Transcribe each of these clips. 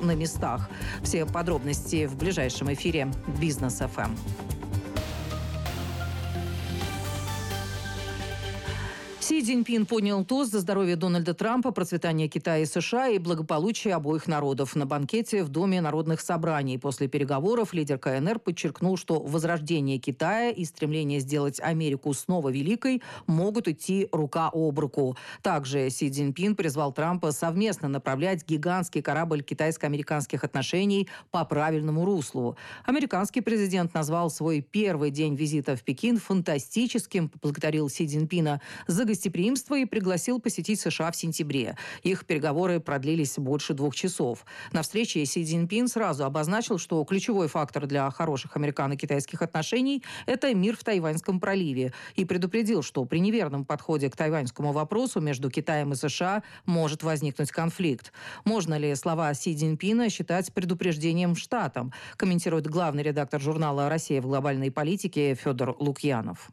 на местах. Все подробности в ближайшем эфире «Бизнес ФМ». Си Цзиньпин поднял тост за здоровье Дональда Трампа, процветание Китая и США и благополучие обоих народов на банкете в Доме народных собраний. После переговоров лидер КНР подчеркнул, что возрождение Китая и стремление сделать Америку снова великой могут идти рука об руку. Также Си Цзиньпин призвал Трампа совместно направлять гигантский корабль китайско-американских отношений по правильному руслу. Американский президент назвал свой первый день визита в Пекин фантастическим, поблагодарил Си Цзиньпина за гостеприимство и пригласил посетить США в сентябре. Их переговоры продлились больше 2 часов. На встрече Си Цзиньпин сразу обозначил, что ключевой фактор для хороших американо-китайских отношений – это мир в Тайваньском проливе, и предупредил, что при неверном подходе к тайваньскому вопросу между Китаем и США может возникнуть конфликт. Можно ли слова Си Цзиньпина считать предупреждением Штатам, комментирует главный редактор журнала «Россия в глобальной политике» Федор Лукьянов.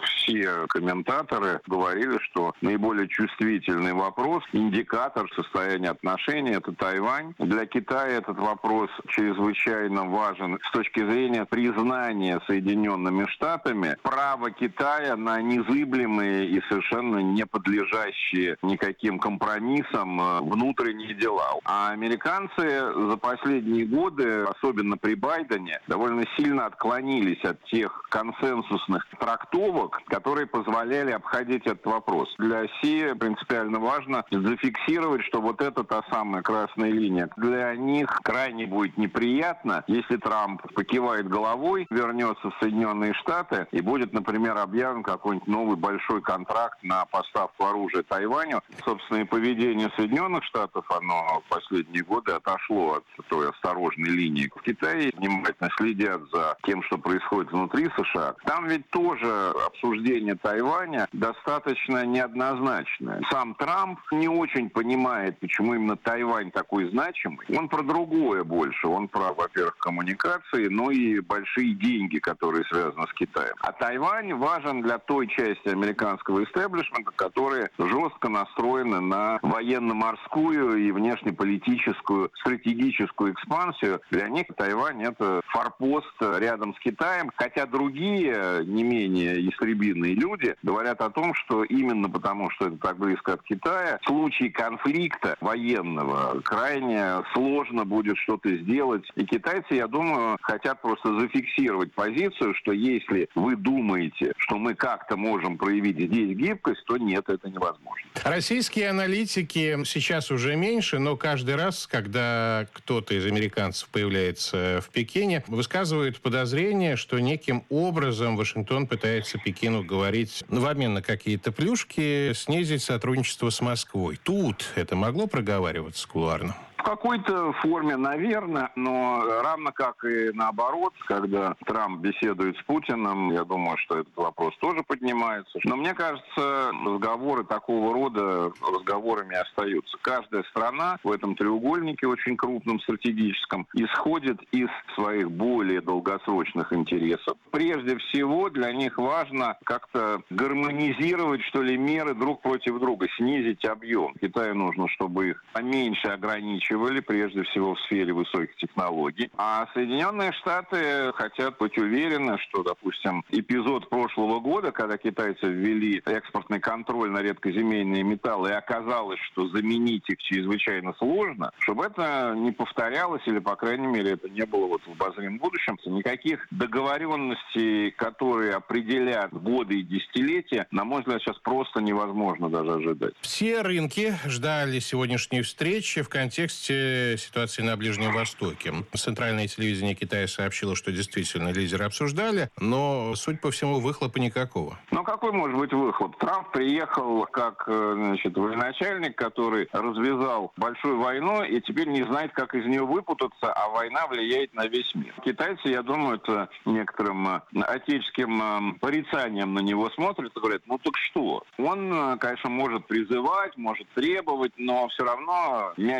Все комментаторы говорили, что наиболее чувствительный вопрос, индикатор состояния отношений – это Тайвань. Для Китая этот вопрос чрезвычайно важен с точки зрения признания Соединенными Штатами права Китая на незыблемые и совершенно не подлежащие никаким компромиссам внутренние дела. А американцы за последние годы, особенно при Байдене, довольно сильно отклонились от тех консенсусных трактовок, которые позволяли обходить этот вопрос. Для Си принципиально важно зафиксировать, что вот это та самая красная линия. Для них крайне будет неприятно, если Трамп покивает головой, вернется в Соединенные Штаты и будет, например, объявлен какой-нибудь новый большой контракт на поставку оружия Тайваню. Собственно, и поведение Соединенных Штатов, оно в последние годы отошло от той осторожной линии. В Китае внимательно следят за тем, что происходит внутри США. Там ведь тоже обсуждение Тайваня достаточно неоднозначное. Сам Трамп не очень понимает, почему именно Тайвань такой значимый. Он про другое больше. Он про, во-первых, коммуникации, но и большие деньги, которые связаны с Китаем. А Тайвань важен для той части американского истеблишмента, которые жестко настроены на военно-морскую и внешнеполитическую стратегическую экспансию. Для них Тайвань – это форпост рядом с Китаем, хотя другие, не менее истребинные люди говорят о том, что именно потому, что это так близко от Китая, в случае конфликта военного крайне сложно будет что-то сделать. И китайцы, я думаю, хотят просто зафиксировать позицию, что если вы думаете, что мы как-то можем проявить здесь гибкость, то нет, это невозможно. Российские аналитики сейчас уже меньше, но каждый раз, когда кто-то из американцев появляется в Пекине, высказывают подозрение, что неким образом Вашингтон пытается Пекину говорить в обмен на какие-то плюшки, снизить сотрудничество с Москвой. Тут это могло проговариваться кулуарно? В какой-то форме, наверное, но равно как и наоборот, когда Трамп беседует с Путиным, я думаю, что этот вопрос тоже поднимается. Но мне кажется, разговоры такого рода разговорами остаются. Каждая страна в этом треугольнике очень крупном, стратегическом, исходит из своих более долгосрочных интересов. Прежде всего, для них важно как-то гармонизировать, что ли, меры друг против друга, снизить объем. Китаю нужно, чтобы их поменьше ограничивали, прежде всего в сфере высоких технологий. А Соединенные Штаты хотят быть уверены, что, допустим, эпизод прошлого года, когда китайцы ввели экспортный контроль на редкоземельные металлы, и оказалось, что заменить их чрезвычайно сложно, чтобы это не повторялось, или, по крайней мере, это не было вот в обозримом будущем. Никаких договоренностей, которые определят годы и десятилетия, на мой взгляд, сейчас просто невозможно даже ожидать. Все рынки ждали сегодняшней встречи в контексте ситуации на Ближнем Востоке. Центральное телевидение Китая сообщило, что действительно лидеры обсуждали, но, судя по всему, выхлопа никакого. Ну, какой может быть выхлоп? Трамп приехал как, военачальник, который развязал большую войну и теперь не знает, как из нее выпутаться, а война влияет на весь мир. Китайцы, я думаю, это некоторым отеческим порицанием на него смотрят и говорят, ну так что? Он, конечно, может призывать, может требовать, но все равно мяч-то на его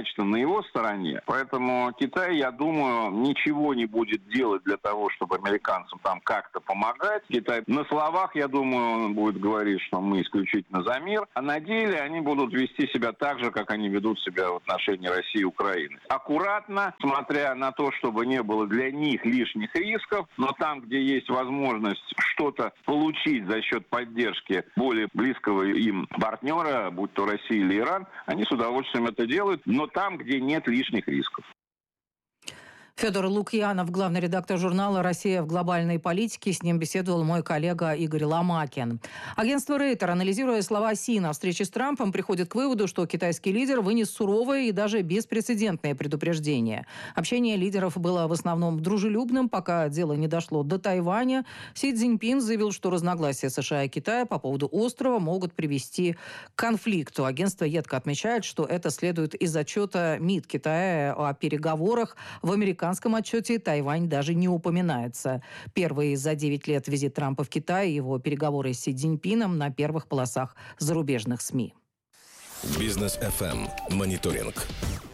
его стороне. Поэтому Китай, я думаю, ничего не будет делать для того, чтобы американцам там как-то помогать. Китай на словах, я думаю, он будет говорить, что мы исключительно за мир, а на деле они будут вести себя так же, как они ведут себя в отношении России и Украины. Аккуратно, смотря на то, чтобы не было для них лишних рисков, но там, где есть возможность что-то получить за счет поддержки более близкого им партнера, будь то Россия или Иран, они с удовольствием это делают, но там, где нет лишних рисков. Федор Лукьянов, главный редактор журнала «Россия в глобальной политике». С ним беседовал мой коллега Игорь Ломакин. Агентство Рейтер, анализируя слова Си на встрече с Трампом, приходит к выводу, что китайский лидер вынес суровое и даже беспрецедентное предупреждение. Общение лидеров было в основном дружелюбным, пока дело не дошло до Тайваня. Си Цзиньпин заявил, что разногласия США и Китая по поводу острова могут привести к конфликту. Агентство едко отмечает, что это следует из отчета МИД Китая о переговорах. В американском отчете Тайвань даже не упоминается. Первый за 9 лет визит Трампа в Китай и его переговоры с Си Цзиньпином на первых полосах зарубежных СМИ. Бизнес FM. Мониторинг.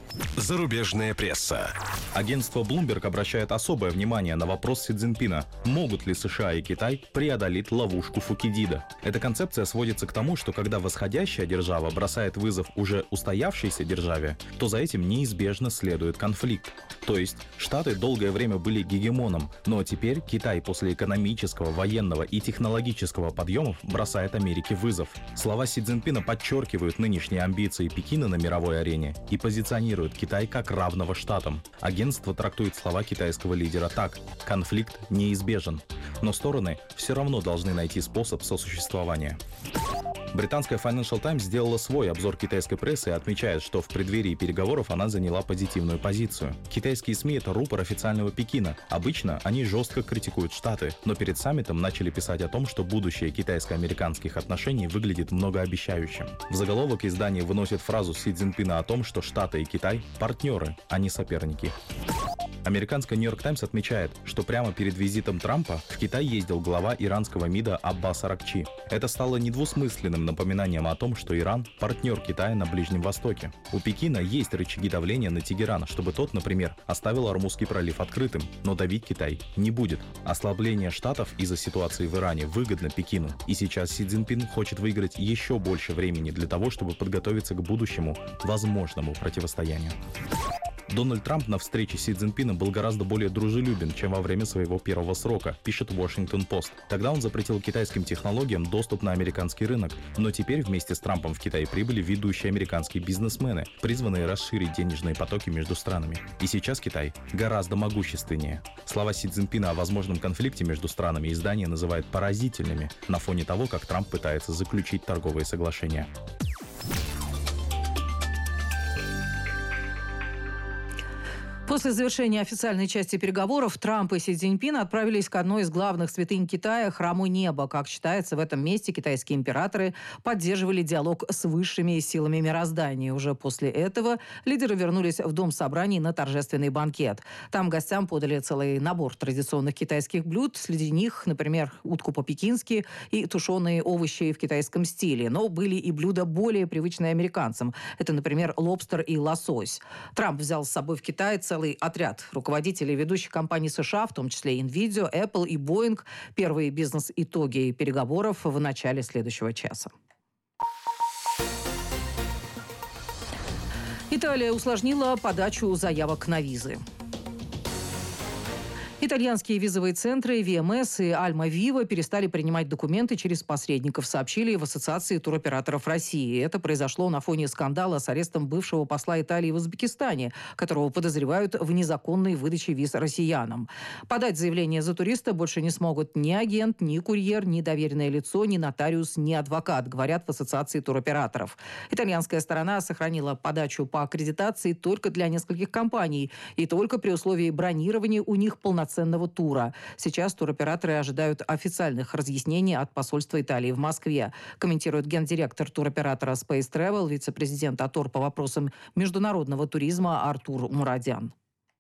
Зарубежная пресса. Агентство Bloomberg обращает особое внимание на вопрос Си Цзиньпина. Могут ли США и Китай преодолеть ловушку Фукидида? Эта концепция сводится к тому, что когда восходящая держава бросает вызов уже устоявшейся державе, то за этим неизбежно следует конфликт. То есть Штаты долгое время были гегемоном, но теперь Китай после экономического, военного и технологического подъемов бросает Америке вызов. Слова Си Цзиньпина подчеркивают нынешние амбиции Пекина на мировой арене и позиционируют Китай как равного штатам. Агентство трактует слова китайского лидера так: конфликт неизбежен, но стороны все равно должны найти способ сосуществования. Британская Financial Times сделала свой обзор китайской прессы и отмечает, что в преддверии переговоров она заняла позитивную позицию. Китайские СМИ — это рупор официального Пекина. Обычно они жестко критикуют Штаты, но перед саммитом начали писать о том, что будущее китайско-американских отношений выглядит многообещающим. В заголовок издание выносит фразу Си Цзиньпина о том, что Штаты и Китай — партнеры, а не соперники. Американская Нью-Йорк Таймс отмечает, что прямо перед визитом Трампа в Китай ездил глава иранского МИДа Аббас Аракчи. Это стало недвусмысленным напоминанием о том, что Иран – партнер Китая на Ближнем Востоке. У Пекина есть рычаги давления на Тегеран, чтобы тот, например, оставил Ормузский пролив открытым, но давить Китай не будет. Ослабление Штатов из-за ситуации в Иране выгодно Пекину. И сейчас Си Цзиньпин хочет выиграть еще больше времени для того, чтобы подготовиться к будущему возможному противостоянию. Дональд Трамп на встрече с Си Цзиньпином был гораздо более дружелюбен, чем во время своего первого срока, пишет Washington Post. Тогда он запретил китайским технологиям доступ на американский рынок. Но теперь вместе с Трампом в Китай прибыли ведущие американские бизнесмены, призванные расширить денежные потоки между странами. И сейчас Китай гораздо могущественнее. Слова Си Цзиньпина о возможном конфликте между странами издание называет поразительными на фоне того, как Трамп пытается заключить торговые соглашения. После завершения официальной части переговоров Трамп и Си Цзиньпин отправились к одной из главных святынь Китая – Храму Неба. Как считается, в этом месте китайские императоры поддерживали диалог с высшими силами мироздания. Уже после этого лидеры вернулись в Дом собраний на торжественный банкет. Там гостям подали целый набор традиционных китайских блюд. Среди них, например, утку по-пекински и тушеные овощи в китайском стиле. Но были и блюда более привычные американцам. Это, например, лобстер и лосось. Трамп взял с собой в Китай целый отряд руководителей ведущих компаний США, в том числе Nvidia, Apple и Boeing. Первые бизнес-итоги переговоров в начале следующего часа. Италия усложнила подачу заявок на визы. Итальянские визовые центры VMS и Альма Вива перестали принимать документы через посредников, сообщили в Ассоциации туроператоров России. Это произошло на фоне скандала с арестом бывшего посла Италии в Узбекистане, которого подозревают в незаконной выдаче виз россиянам. Подать заявление за туриста больше не смогут ни агент, ни курьер, ни доверенное лицо, ни нотариус, ни адвокат, говорят в Ассоциации туроператоров. Итальянская сторона сохранила подачу по аккредитации только для нескольких компаний и только при условии бронирования у них полноценного тура. Сейчас туроператоры ожидают официальных разъяснений от посольства Италии в Москве, комментирует гендиректор туроператора Space Travel, вице-президент АТОР по вопросам международного туризма Артур Мурадян.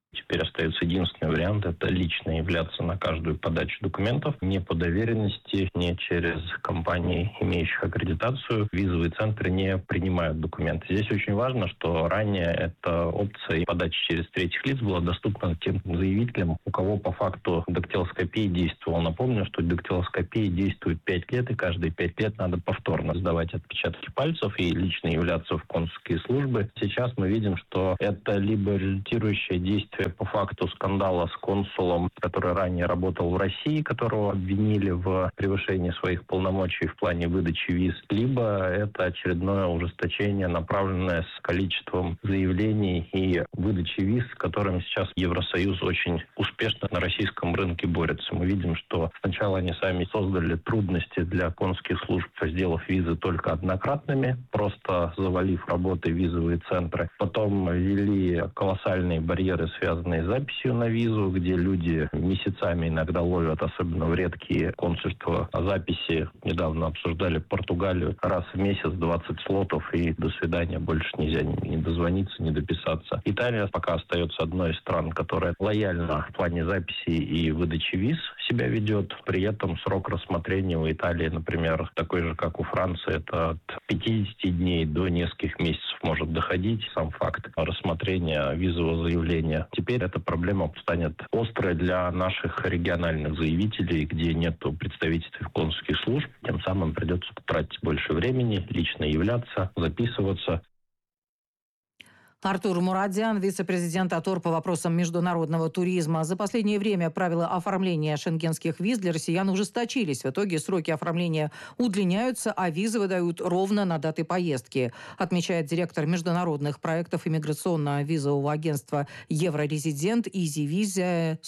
Теперь остается единственный вариант – это лично являться на каждую подачу документов. Не по доверенности, не через компании, имеющих аккредитацию. Визовые центры не принимают документы. Здесь очень важно, что ранее эта опция подачи через третьих лиц была доступна тем заявителям, у кого по факту дактилоскопия действовала. Напомню, что дактилоскопия действует 5 лет, и каждые 5 лет надо повторно сдавать отпечатки пальцев и лично являться в консульские службы. Сейчас мы видим, что это либо результирующее действие по факту скандала с консулом, который ранее работал в России, которого обвинили в превышении своих полномочий в плане выдачи виз, либо это очередное ужесточение, направленное с количеством заявлений и выдачи виз, с которыми сейчас Евросоюз очень успешно на российском рынке борется. Мы видим, что сначала они сами создали трудности для консульских служб, сделав визы только однократными, просто завалив работой визовые центры. Потом ввели колоссальные барьеры, связанные с записью на визу, где люди месяцами иногда ловят, особенно в редкие консульства, записи. Недавно обсуждали Португалию. Раз в месяц 20 слотов, и до свидания, больше нельзя ни дозвониться, ни дописаться. Италия пока остается одной из стран, которая лояльно в плане записи и выдачи виз себя ведет. При этом срок рассмотрения у Италии, например, такой же, как у Франции, это от 50 дней до нескольких месяцев может доходить сам факт рассмотрения визового заявления. Теперь эта проблема станет острой для наших региональных заявителей, где нет представительств консульских служб. Тем самым придется тратить больше времени, лично являться, записываться. Артур Мурадян, вице-президент АТОР по вопросам международного туризма. За последнее время правила оформления шенгенских виз для россиян ужесточились. В итоге сроки оформления удлиняются, а визы выдают ровно на даты поездки, отмечает директор международных проектов иммиграционного визового агентства «Еврорезидент» EasyVisa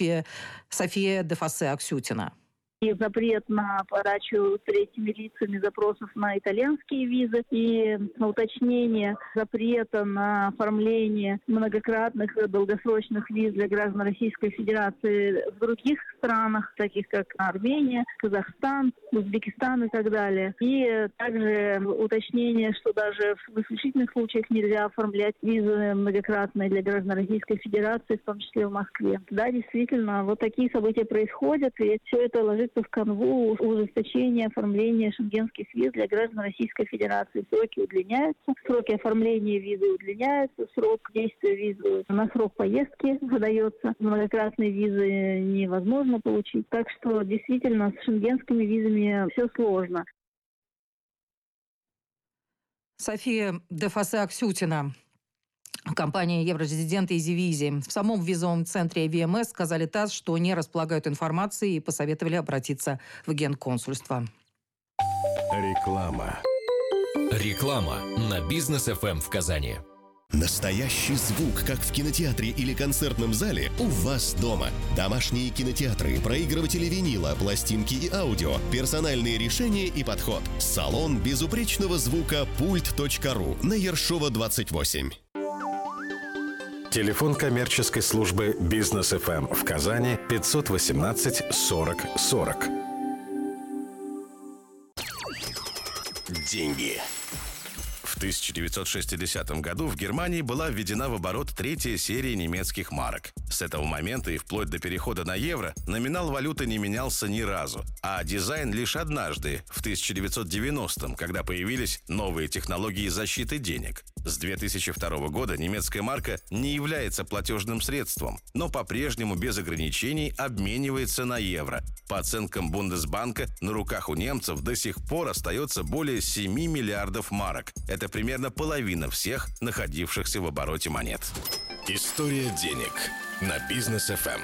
София Дефасе Аксютина. И запрет на подачу третьими лицами запросов на итальянские визы и уточнение запрета на оформление многократных долгосрочных виз для граждан Российской Федерации в других странах, таких как Армения, Казахстан, Узбекистан и так далее. И также уточнение, что даже в исключительных случаях нельзя оформлять визы многократные для граждан Российской Федерации, в том числе в Москве. Да, действительно, вот такие события происходят, и все это ложится в канву ужесточения оформления шенгенских виз для граждан Российской Федерации. Сроки удлиняются, сроки оформления визы удлиняются, срок действия визы на срок поездки выдается. Многократные визы невозможно получить. Так что действительно с шенгенскими визами все сложно. София Дефасе Аксютина. Компания «Еврорезидент» и EasyVisa. В самом визовом центре ВМС сказали ТАСС, что не располагают информацией и посоветовали обратиться в Генконсульство. Реклама. Реклама на Бизнес ФМ в Казани. Настоящий звук, как в кинотеатре или концертном зале, у вас дома. Домашние кинотеатры, проигрыватели винила, пластинки и аудио, персональные решения и подход. Салон безупречного звука «Пульт.ру» на Ершова, 28. Телефон коммерческой службы «Бизнес ФМ» в Казани 518 40 40. Деньги. В 1960 году в Германии была введена в оборот третья серия немецких марок. С этого момента и вплоть до перехода на евро номинал валюты не менялся ни разу, а дизайн лишь однажды, в 1990-м, когда появились новые технологии защиты денег. С 2002 года немецкая марка не является платежным средством, но по-прежнему без ограничений обменивается на евро. По оценкам Бундесбанка, на руках у немцев до сих пор остается более 7 миллиардов марок. Это примерно половина всех находившихся в обороте монет. История денег на Бизнес ФМ.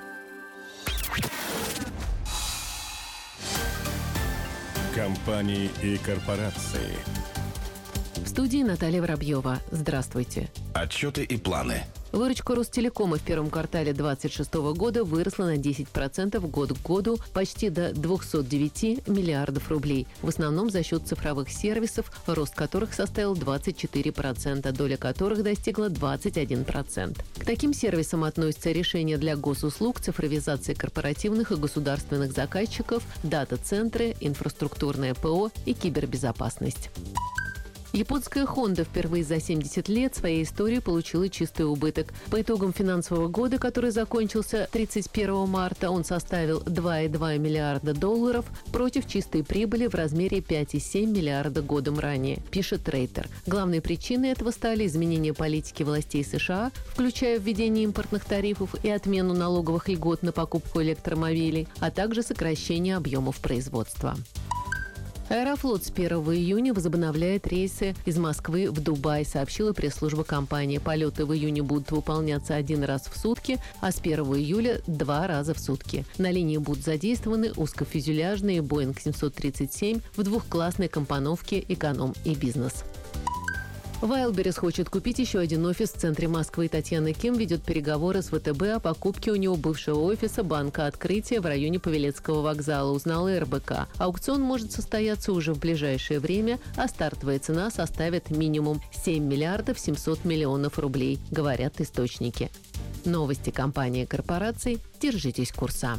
Компании и корпорации. В студии Наталья Воробьева. Здравствуйте. Отчеты и планы. Выручка Ростелекома в первом квартале 2026 года выросла на 10% год к году, почти до 209 миллиардов рублей. В основном за счет цифровых сервисов, рост которых составил 24%, доля которых достигла 21%. К таким сервисам относятся решения для госуслуг, цифровизация корпоративных и государственных заказчиков, дата-центры, инфраструктурное ПО и кибербезопасность. Японская Honda впервые за 70 лет своей истории получила чистый убыток. По итогам финансового года, который закончился 31 марта, он составил $2,2 миллиарда против чистой прибыли в размере 5,7 миллиарда годом ранее, пишет Рейтер. Главной причиной этого стали изменения политики властей США, включая введение импортных тарифов и отмену налоговых льгот на покупку электромобилей, а также сокращение объемов производства. Аэрофлот с 1 июня возобновляет рейсы из Москвы в Дубай, сообщила пресс-служба компании. Полеты в июне будут выполняться 1 раз в сутки, а с 1 июля 2 раза в сутки. На линии будут задействованы узкофюзеляжные Boeing 737 в двухклассной компоновке «Эконом» и «Бизнес». Wildberries хочет купить еще один офис в центре Москвы. Татьяна Ким ведет переговоры с ВТБ о покупке у него бывшего офиса Банка Открытия в районе Павелецкого вокзала, узнала РБК. Аукцион может состояться уже в ближайшее время, а стартовая цена составит минимум 7 миллиардов 700 миллионов рублей, говорят источники. Новости компании корпораций. Держитесь курса.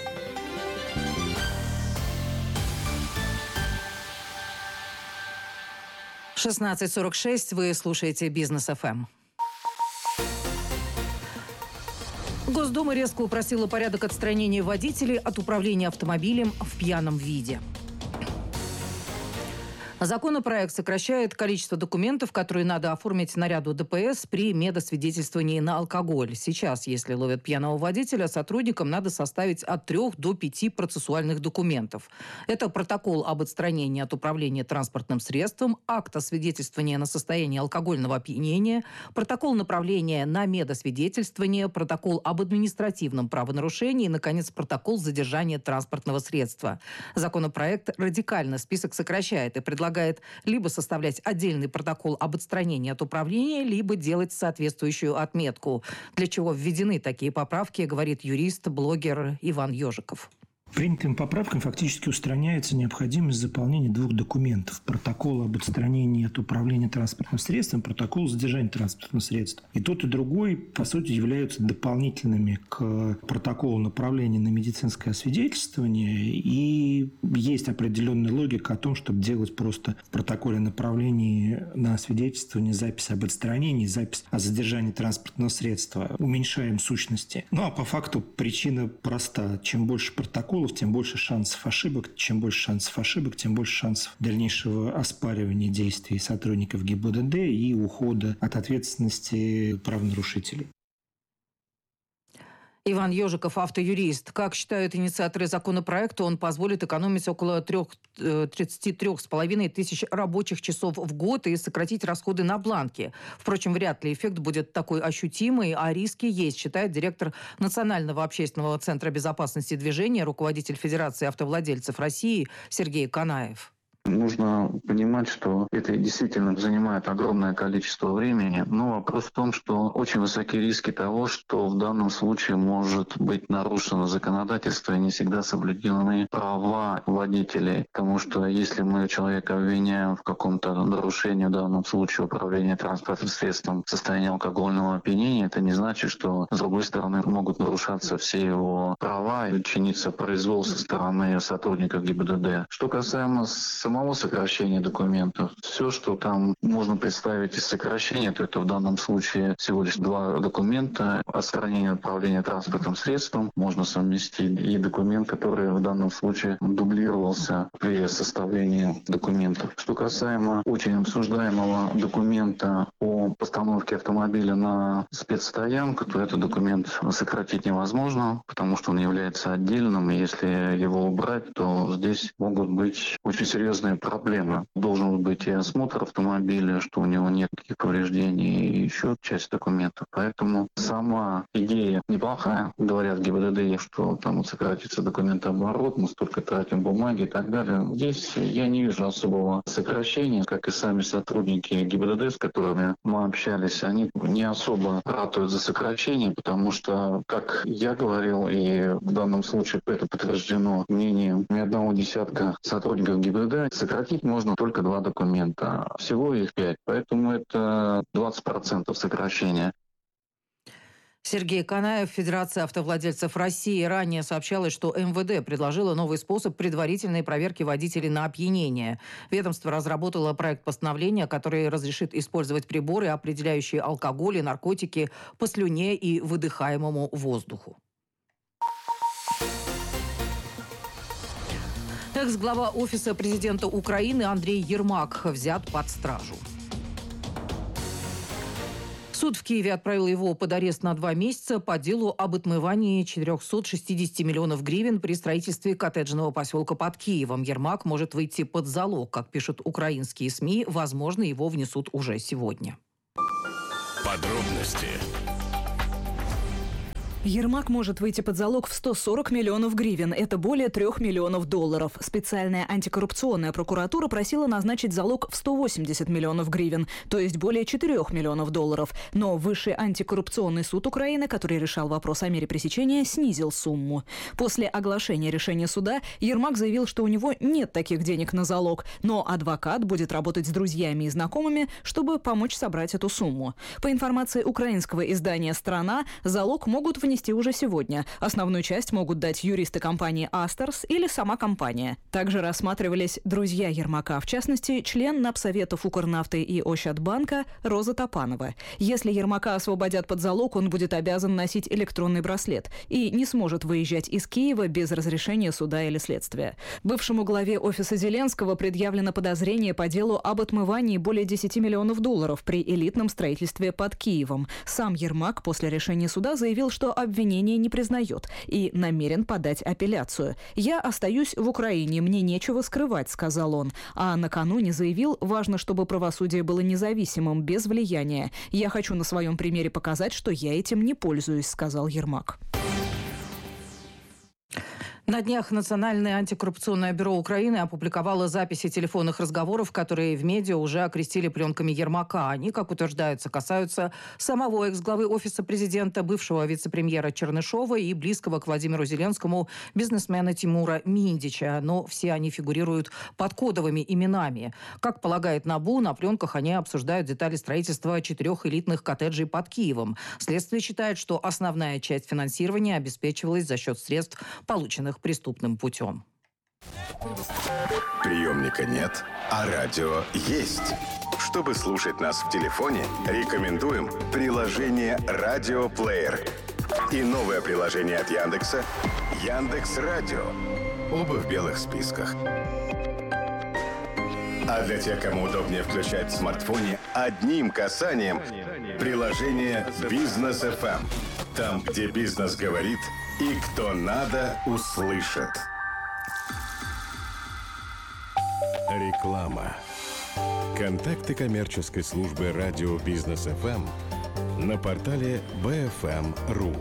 — 16:46. Вы слушаете «Бизнес ФМ». Госдума резко упростила порядок отстранения водителей от управления автомобилем в пьяном виде. Законопроект сокращает количество документов, которые надо оформить наряду ДПС при медосвидетельствовании на алкоголь. Сейчас, если ловят пьяного водителя, сотрудникам надо составить от 3 до 5 процессуальных документов. Это протокол об отстранении от управления транспортным средством, акт освидетельствования на состояние алкогольного опьянения, протокол направления на медосвидетельствование, протокол об административном правонарушении и, наконец, протокол задержания транспортного средства. Законопроект радикально список сокращает и предлагает либо составлять отдельный протокол об отстранении от управления, либо делать соответствующую отметку. Для чего введены такие поправки, говорит юрист, блогер Иван Ежиков. Принятым поправкам фактически устраняется необходимость заполнения 2 документов. Протокол об отстранении от управления транспортным средством, протокол задержания транспортного средства. И тот, и другой, по сути, являются дополнительными к протоколу направления на медицинское освидетельствование. И есть определенная логика о том, чтобы делать просто в протоколе направления на освидетельствование запись об отстранении, запись о задержании транспортного средства. Уменьшаем сущности. Ну, а по факту причина проста. Чем больше протоколов, тем больше шансов ошибок. Чем больше шансов ошибок, тем больше шансов дальнейшего оспаривания действий сотрудников ГИБДД и ухода от ответственности правонарушителей. Иван Ежиков, автоюрист. Как считают инициаторы законопроекта, он позволит экономить около 33,5 тысяч рабочих часов в год и сократить расходы на бланки. Впрочем, вряд ли эффект будет такой ощутимый, а риски есть, считает директор Национального общественного центра безопасности движения, руководитель Федерации автовладельцев России Сергей Канаев. Нужно понимать, что это действительно занимает огромное количество времени, но вопрос в том, что очень высокие риски того, что в данном случае может быть нарушено законодательство и не всегда соблюдены права водителей. Потому что если мы человека обвиняем в каком-то нарушении, в данном случае управления транспортным средством в состоянии алкогольного опьянения, это не значит, что с другой стороны могут нарушаться все его права и чиниться произвол со стороны сотрудников ГИБДД. Что касаемо самого сокращения документов. Все, что там можно представить из сокращения, то это в данном случае всего лишь 2 документа. Отстранение управления транспортным средством можно совместить и документ, который в данном случае дублировался при составлении документов. Что касаемо очень обсуждаемого документа о постановке автомобиля на спецстоянку, то этот документ сократить невозможно, потому что он является отдельным, и если его убрать, то здесь могут быть очень серьезные проблемы. Должен быть и осмотр автомобиля, что у него нет никаких повреждений, и еще часть документов. Поэтому сама идея неплохая. Говорят ГИБДД, что там сократится документооборот, мы столько тратим бумаги и так далее. Здесь я не вижу особого сокращения, как и сами сотрудники ГИБДД, с которыми мы общались, они не особо ратуют за сокращение, потому что, как я говорил, и в данном случае это подтверждено мнением ни одного десятка сотрудников ГИБДД, сократить можно только 2 документа. Всего их 5. Поэтому это 20% сокращения. Сергей Канаев, Федерация автовладельцев России. Ранее сообщалось, что МВД предложило новый способ предварительной проверки водителей на опьянение. Ведомство разработало проект постановления, который разрешит использовать приборы, определяющие алкоголь и наркотики по слюне и выдыхаемому воздуху. Экс-глава Офиса президента Украины Андрей Ермак взят под стражу. Суд в Киеве отправил его под арест на 2 месяца по делу об отмывании 460 миллионов гривен при строительстве коттеджного поселка под Киевом. Ермак может выйти под залог. Как пишут украинские СМИ, возможно, его внесут уже сегодня. Подробности. Ермак может выйти под залог в 140 миллионов гривен. Это более 3 миллионов долларов. Специальная антикоррупционная прокуратура просила назначить залог в 180 миллионов гривен, то есть более 4 миллионов долларов. Но Высший антикоррупционный суд Украины, который решал вопрос о мере пресечения, снизил сумму. После оглашения решения суда Ермак заявил, что у него нет таких денег на залог, но адвокат будет работать с друзьями и знакомыми, чтобы помочь собрать эту сумму. По информации украинского издания «Страна», залог могут внести уже сегодня. Основную часть могут дать юристы компании «Астерс» или сама компания. Также рассматривались друзья Ермака, в частности, член Напсоветов Укрнафты и Ощадбанка Роза Топанова. Если Ермака освободят под залог, он будет обязан носить электронный браслет и не сможет выезжать из Киева без разрешения суда или следствия. Бывшему главе офиса Зеленского предъявлено подозрение по делу об отмывании более 10 миллионов долларов при элитном строительстве под Киевом. Сам Ермак после решения суда заявил, что обвинение не признает и намерен подать апелляцию. «Я остаюсь в Украине, мне нечего скрывать», — сказал он. А накануне заявил, важно, чтобы правосудие было независимым, без влияния. «Я хочу на своем примере показать, что я этим не пользуюсь», — сказал Ермак. На днях Национальное антикоррупционное бюро Украины опубликовало записи телефонных разговоров, которые в медиа уже окрестили пленками Ермака. Они, как утверждается, касаются самого экс-главы Офиса президента, бывшего вице-премьера Чернышова и близкого к Владимиру Зеленскому бизнесмена Тимура Миндича. Но все они фигурируют под кодовыми именами. Как полагает НАБУ, на пленках они обсуждают детали строительства 4 элитных коттеджей под Киевом. Следствие считает, что основная часть финансирования обеспечивалась за счет средств, полученных преступным путем. Приемника нет, а радио есть. Чтобы слушать нас в телефоне, рекомендуем приложение «Радиоплеер» и новое приложение от Яндекса «Яндекс.Радио». Оба в белых списках. А для тех, кому удобнее включать в смартфоне одним касанием, приложение «Бизнес FM». Там, где бизнес говорит, и кто надо, услышит. Реклама. Контакты коммерческой службы радио «Бизнес FM» на портале bfm.ru.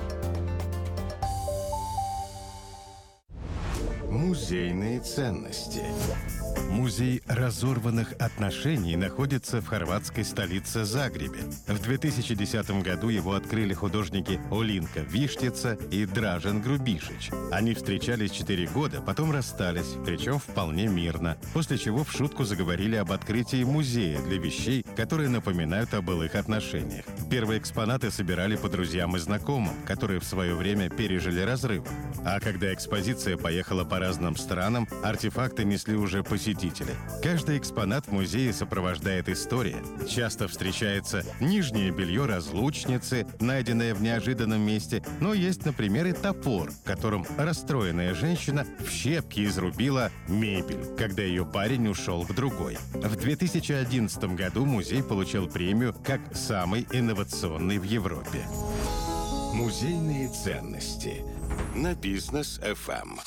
Музейные ценности. Музей разорванных отношений находится в хорватской столице Загребе. В 2010 году его открыли художники Олинка Виштица и Дражен Грубишич. Они встречались 4 года, потом расстались, причем вполне мирно, после чего в шутку заговорили об открытии музея для вещей, которые напоминают о былых отношениях. Первые экспонаты собирали по друзьям и знакомым, которые в свое время пережили разрыв. А когда экспозиция поехала по разным странам, артефакты несли уже посетители. Каждый экспонат в музее сопровождает история. Часто встречается нижнее белье разлучницы, найденное в неожиданном месте, но есть, например, и топор, которым расстроенная женщина в щепки изрубила мебель, когда ее парень ушел к другой. В 2011 году музей получил премию как самый инновационный в Европе. Музейные ценности на Бизнес FM.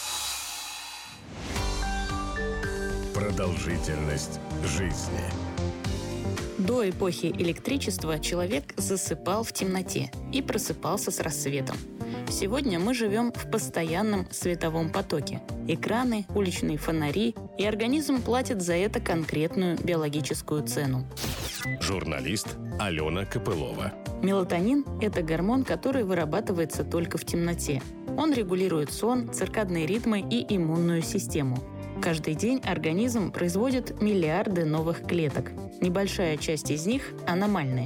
Продолжительность жизни. До эпохи электричества человек засыпал в темноте и просыпался с рассветом. Сегодня мы живем в постоянном световом потоке. Экраны, уличные фонари, и организм платит за это конкретную биологическую цену. Журналист Алена Копылова. Мелатонин – это гормон, который вырабатывается только в темноте. Он регулирует сон, циркадные ритмы и иммунную систему. Каждый день организм производит миллиарды новых клеток. Небольшая часть из них аномальные.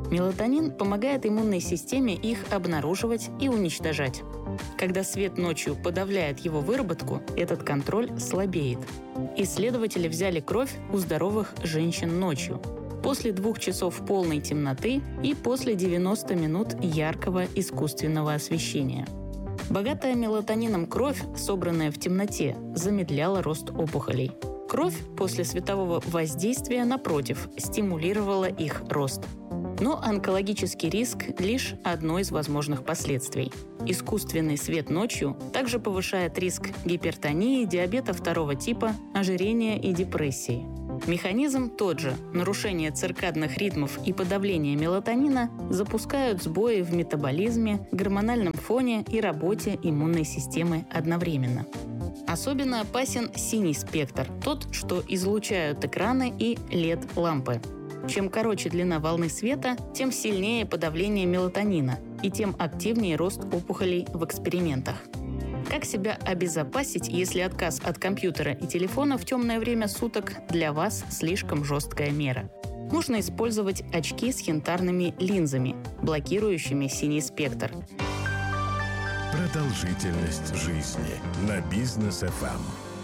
Мелатонин помогает иммунной системе их обнаруживать и уничтожать. Когда свет ночью подавляет его выработку, этот контроль слабеет. Исследователи взяли кровь у здоровых женщин ночью, после 2 часов полной темноты и после 90 минут яркого искусственного освещения. Богатая мелатонином кровь, собранная в темноте, замедляла рост опухолей. Кровь после светового воздействия, напротив, стимулировала их рост. Но онкологический риск – лишь одно из возможных последствий. Искусственный свет ночью также повышает риск гипертонии, диабета 2 типа, ожирения и депрессии. Механизм тот же – нарушение циркадных ритмов и подавление мелатонина запускают сбои в метаболизме, гормональном фоне и работе иммунной системы одновременно. Особенно опасен синий спектр – тот, что излучают экраны и LED-лампы. Чем короче длина волны света, тем сильнее подавление мелатонина и тем активнее рост опухолей в экспериментах. Как себя обезопасить, если отказ от компьютера и телефона в темное время суток для вас слишком жесткая мера? Можно использовать очки с янтарными линзами, блокирующими синий спектр. Продолжительность жизни на Бизнес ФМ.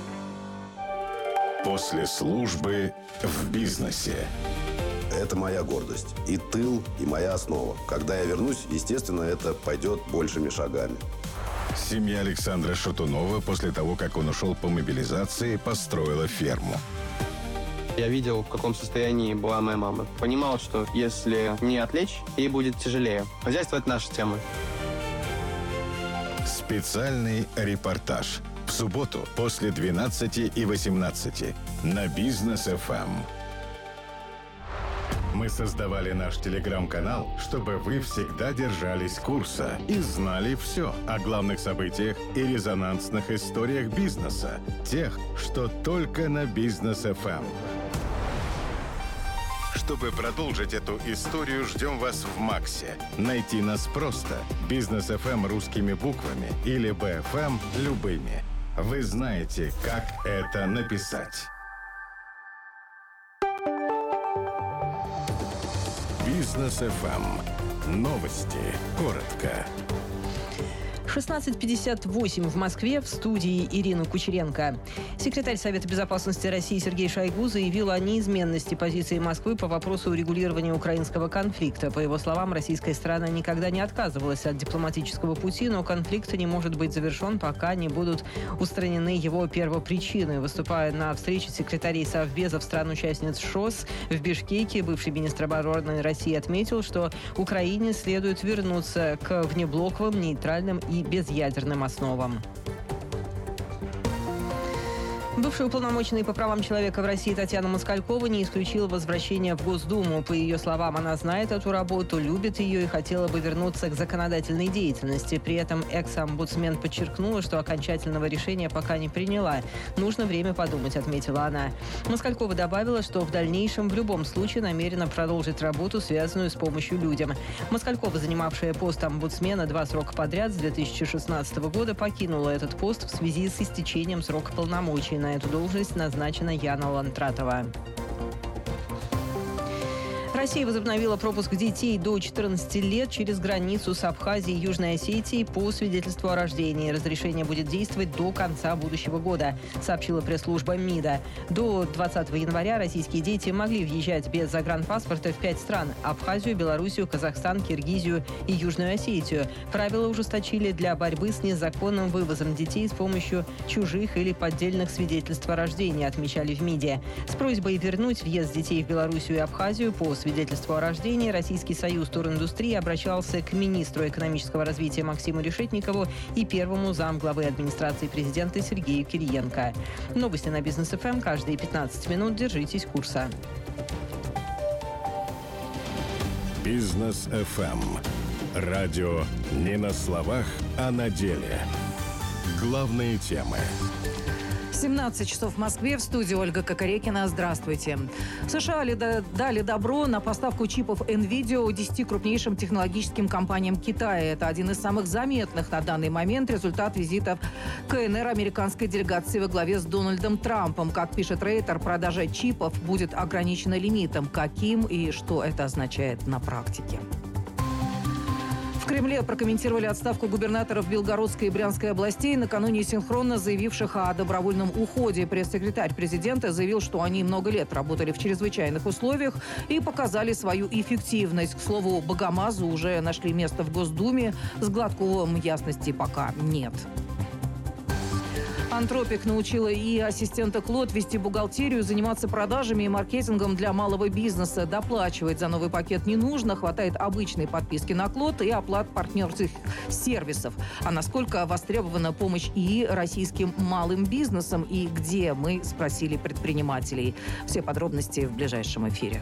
После службы в бизнесе. Это моя гордость. И тыл, и моя основа. Когда я вернусь, естественно, это пойдет большими шагами. Семья Александра Шатунова после того, как он ушел по мобилизации, построила ферму. Я видел, в каком состоянии была моя мама. Понимал, что если не отвлечь, ей будет тяжелее. Хозяйство – это наша тема. Специальный репортаж. В субботу после 12 и 18 на Бизнес ФМ. Мы создавали наш телеграм-канал, чтобы вы всегда держались курса и знали все о главных событиях и резонансных историях бизнеса. Тех, что только на Бизнес ФМ. Чтобы продолжить эту историю, ждем вас в Максе. Найти нас просто. Бизнес ФМ русскими буквами или БФМ любыми. Вы знаете, как это написать. Бизнес ФМ. Новости. Коротко. 16:58 в Москве, в студии Ирина Кучеренко. Секретарь Совета безопасности России Сергей Шойгу заявил о неизменности позиции Москвы по вопросу урегулирования украинского конфликта. По его словам, российская сторона никогда не отказывалась от дипломатического пути, но конфликт не может быть завершен, пока не будут устранены его первопричины. Выступая на встрече секретарей Совбезов стран-участниц ШОС в Бишкеке, бывший министр обороны России отметил, что Украине следует вернуться к внеблоковым, нейтральным и безъядерным основам. Бывшая уполномоченная по правам человека в России Татьяна Москалькова не исключила возвращение в Госдуму. По ее словам, она знает эту работу, любит ее и хотела бы вернуться к законодательной деятельности. При этом экс-омбудсмен подчеркнула, что окончательного решения пока не приняла. Нужно время подумать, отметила она. Москалькова добавила, что в дальнейшем в любом случае намерена продолжить работу, связанную с помощью людям. Москалькова, занимавшая пост омбудсмена 2 срока подряд с 2016 года, покинула этот пост в связи с истечением срока полномочий. На эту должность назначена Яна Лантратова. Россия возобновила пропуск детей до 14 лет через границу с Абхазией и Южной Осетией по свидетельству о рождении. Разрешение будет действовать до конца будущего года, сообщила пресс-служба МИДа. До 20 января российские дети могли въезжать без загранпаспорта в 5 стран – Абхазию, Белоруссию, Казахстан, Киргизию и Южную Осетию. Правила ужесточили для борьбы с незаконным вывозом детей с помощью чужих или поддельных свидетельств о рождении, отмечали в МИДе. С просьбой вернуть въезд детей в Белоруссию и Абхазию по свидетельству о рождении Российский союз туриндустрии обращался к министру экономического развития Максиму Решетникову и первому замглавы администрации президента Сергею Кириенко. Новости на Бизнес ФМ каждые 15 минут. Держитесь курса. Бизнес ФМ. Радио не на словах, а на деле. Главные темы. 17 часов в Москве. В студии Ольга Кокорекина. Здравствуйте. США дали добро на поставку чипов NVIDIA 10 крупнейшим технологическим компаниям Китая. Это один из самых заметных на данный момент результат визитов КНР американской делегации во главе с Дональдом Трампом. Как пишет Рейтер, продажа чипов будет ограничена лимитом. Каким и что это означает на практике? В Кремле прокомментировали отставку губернаторов Белгородской и Брянской областей, накануне синхронно заявивших о добровольном уходе. Пресс-секретарь президента заявил, что они много лет работали в чрезвычайных условиях и показали свою эффективность. К слову, Богомазу уже нашли место в Госдуме. С Гладковым ясности пока нет. Антропик научила и ассистента Клод вести бухгалтерию, заниматься продажами и маркетингом для малого бизнеса. Доплачивать за новый пакет не нужно, хватает обычной подписки на Клод и оплат партнерских сервисов. А насколько востребована помощь ИИ российским малым бизнесом и где, мы спросили предпринимателей. Все подробности в ближайшем эфире.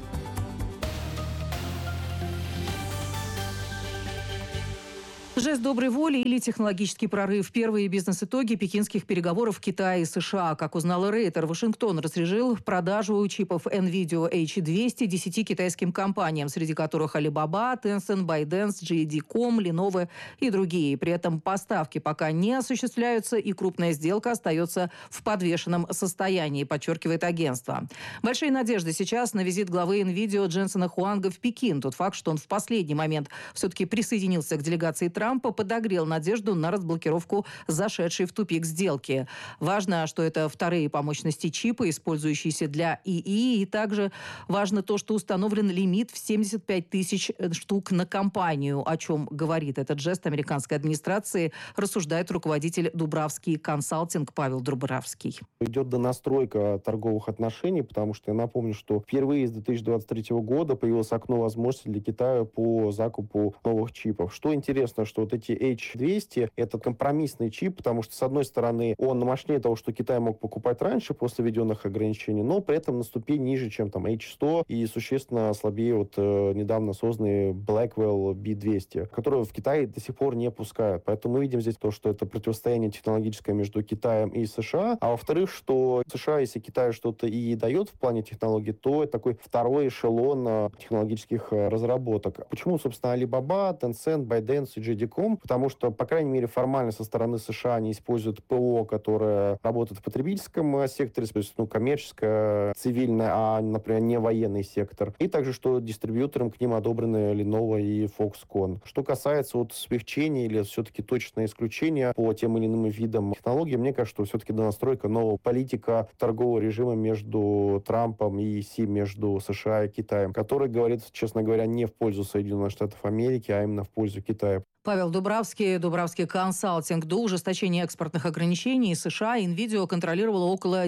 Жест доброй воли или технологический прорыв. Первые бизнес-итоги пекинских переговоров Китая и США. Как узнала Рейтер, Вашингтон разрешил продажу чипов NVIDIA H200 10 китайским компаниям, среди которых Alibaba, Tencent, ByteDance, JD.com, Lenovo и другие. При этом поставки пока не осуществляются, и крупная сделка остается в подвешенном состоянии, подчеркивает агентство. Большие надежды сейчас на визит главы NVIDIA Дженсена Хуанга в Пекин. Тот факт, что он в последний момент все-таки присоединился к делегации Трампа, подогрел надежду на разблокировку зашедшей в тупик сделки. Важно, что это вторые по мощности чипы, использующиеся для ИИ, и также важно то, что установлен лимит в 75 тысяч штук на компанию. О чем говорит этот жест американской администрации, рассуждает руководитель Дубравский консалтинг Павел Дубравский. Идет донастройка торговых отношений, потому что я напомню, что впервые с 2023 года появилось окно возможностей для Китая по закупу новых чипов. Что интересно, что вот эти H200 — это компромиссный чип, потому что, с одной стороны, он мощнее того, что Китай мог покупать раньше после введенных ограничений, но при этом на ступень ниже, чем там H100, и существенно слабее вот недавно созданный Blackwell B200, который в Китае до сих пор не пускают. Поэтому мы видим здесь то, что это противостояние технологическое между Китаем и США. А во-вторых, что США, если Китай что-то и дает в плане технологий, то это такой второй эшелон технологических разработок. Почему, собственно, Alibaba, Tencent, ByteDance и JD.com? Потому что, по крайней мере, формально со стороны США они используют ПО, которое работает в потребительском секторе, то есть коммерческое, цивильное, а, например, не военный сектор. И также, что дистрибьютором к ним одобрены Lenovo и Foxconn. Что касается вот смягчения или все-таки точное исключение по тем или иным видам технологий, мне кажется, что все-таки донастройка нового политика торгового режима между Трампом и Си, между США и Китаем, который говорит, честно говоря, не в пользу Соединенных Штатов Америки, а именно в пользу Китая. Павел Дубравский, Дубравский консалтинг. До ужесточения экспортных ограничений США NVIDIA контролировала около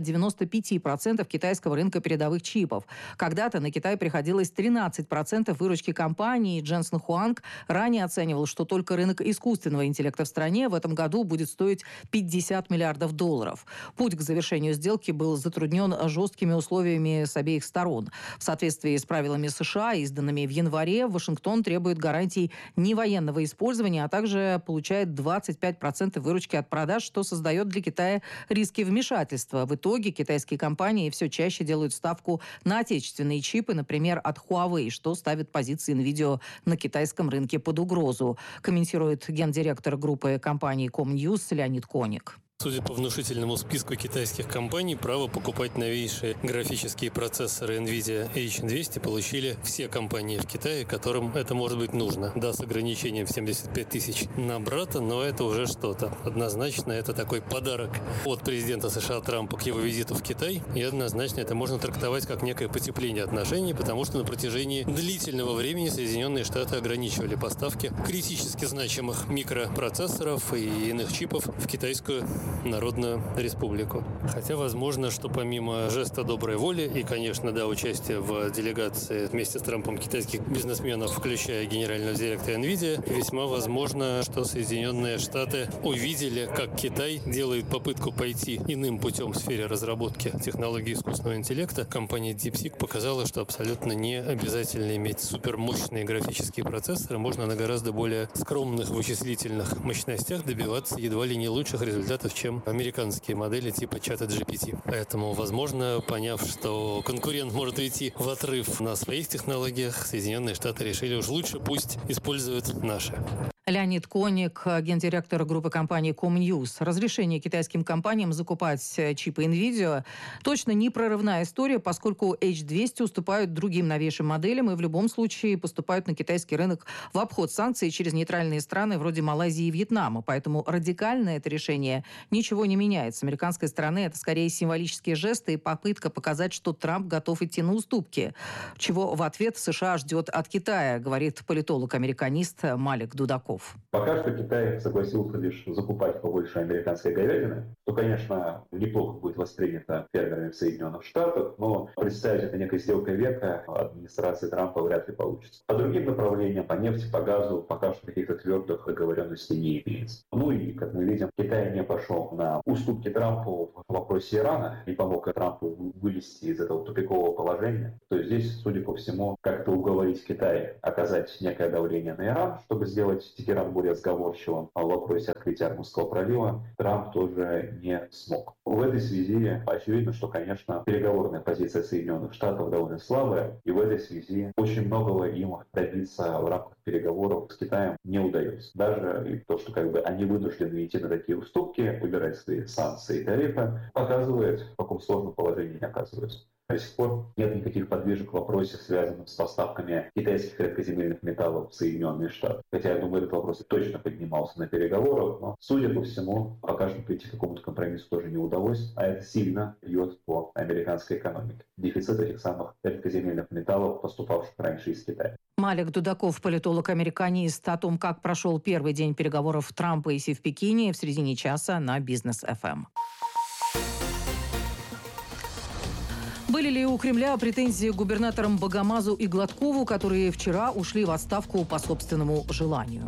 95% китайского рынка передовых чипов. Когда-то на Китай приходилось 13% выручки компании. Дженсен Хуанг ранее оценивал, что только рынок искусственного интеллекта в стране в этом году будет стоить $50 миллиардов. Путь к завершению сделки был затруднен жесткими условиями с обеих сторон. В соответствии с правилами США, изданными в январе, Вашингтон требует гарантий невоенного использования, а также получает 25% выручки от продаж, что создает для Китая риски вмешательства. В итоге китайские компании все чаще делают ставку на отечественные чипы, например, от Huawei, что ставит позиции NVIDIA на китайском рынке под угрозу, комментирует гендиректор группы компаний Комньюз Леонид Коник. Судя по внушительному списку китайских компаний, право покупать новейшие графические процессоры NVIDIA H200 получили все компании в Китае, которым это может быть нужно. Да, с ограничением в 75 тысяч на брата, но это уже что-то. Однозначно, это такой подарок от президента США Трампа к его визиту в Китай. И однозначно это можно трактовать как некое потепление отношений, потому что на протяжении длительного времени Соединенные Штаты ограничивали поставки критически значимых микропроцессоров и иных чипов в китайскую Народную Республику. Хотя возможно, что помимо жеста доброй воли и, конечно, да, участия в делегации вместе с Трампом китайских бизнесменов, включая генерального директора NVIDIA, весьма возможно, что Соединенные Штаты увидели, как Китай делает попытку пойти иным путем в сфере разработки технологий искусственного интеллекта. Компания DeepSeek показала, что абсолютно не обязательно иметь супермощные графические процессоры. Можно на гораздо более скромных вычислительных мощностях добиваться едва ли не лучших результатов, чем американские модели типа чата GPT. Поэтому, возможно, поняв, что конкурент может уйти в отрыв на своих технологиях, Соединенные Штаты решили уж лучше пусть используют наши. Леонид Коник, гендиректор группы компании Comnews. Разрешение китайским компаниям закупать чипы NVIDIA точно не прорывная история, поскольку H200 уступают другим новейшим моделям и в любом случае поступают на китайский рынок в обход санкций через нейтральные страны вроде Малайзии и Вьетнама. Поэтому радикально это решение ничего не меняет. С американской стороны это скорее символические жесты и попытка показать, что Трамп готов идти на уступки. Чего в ответ США ждет от Китая, говорит политолог-американист Малик Дудаков. Пока что Китай согласился лишь закупать побольше американской говядины, что, конечно, неплохо будет воспринято фермерами в Соединенных Штатах, но представить это некой сделкой века администрации Трампа вряд ли получится. По другим направлениям, по нефти, по газу, пока что каких-то твердых договоренностей не имеется. Ну и, как мы видим, Китай не пошел на уступки Трампу в вопросе Ирана, не помог Трампу вылезти из этого тупикового положения. То есть здесь, судя по всему, как-то уговорить Китай оказать некое давление на Иран, чтобы сделать Тегеран более сговорчивым в вопросе открытия Армузского пролива, Трамп тоже не смог. В этой связи очевидно, что, конечно, переговорная позиция Соединенных Штатов довольно слабая, и в этой связи очень многого им добиться в рамках переговоров с Китаем не удается. Даже то, что они вынуждены идти на такие уступки, выбирать свои санкции и тарифы, показывает, в каком сложном положении они оказываются. До сих пор нет никаких подвижек в вопросе, связанных с поставками китайских редкоземельных металлов в Соединенные Штаты. Хотя, я думаю, этот вопрос точно поднимался на переговорах, но, судя по всему, пока что прийти к какому-то компромиссу тоже не удалось, а это сильно бьет по американской экономике. Дефицит этих самых редкоземельных металлов, поступавших раньше из Китая. Малик Дудаков, политолог-американист, о том, как прошел первый день переговоров Трампа и Си в Пекине в середине часа на Бизнес ФМ. Были ли у Кремля претензии к губернаторам Богомазу и Гладкову, которые вчера ушли в отставку по собственному желанию?